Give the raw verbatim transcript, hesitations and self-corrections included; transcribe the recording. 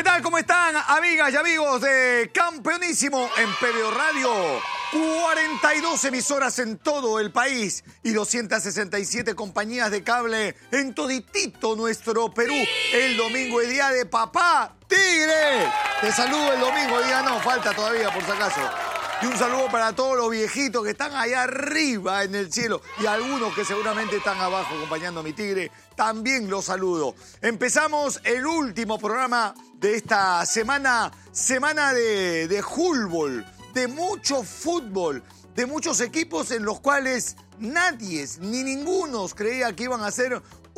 ¿Qué tal? ¿Cómo están, amigas y amigos de Campeonísimo en P B O Radio? cuarenta y dos emisoras en todo el país y doscientas sesenta y siete compañías de cable en toditito nuestro Perú. El domingo es día de papá Tigre. Te saludo el domingo, día no, falta todavía por si acaso. Y un saludo para todos los viejitos que están allá arriba en el cielo y algunos que seguramente están abajo acompañando a mi Tigre. También los saludo. Empezamos el último programa de esta semana, semana de, de fútbol, de mucho fútbol, de muchos equipos en los cuales nadie, ni ninguno creía que iban a ser